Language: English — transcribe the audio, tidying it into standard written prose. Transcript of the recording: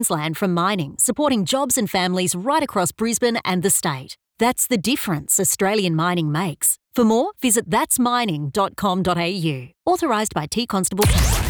Queensland from mining, supporting jobs and families right across Brisbane and the state. That's the difference Australian mining makes. For more, visit thatsmining.com.au. Authorised by T Constable.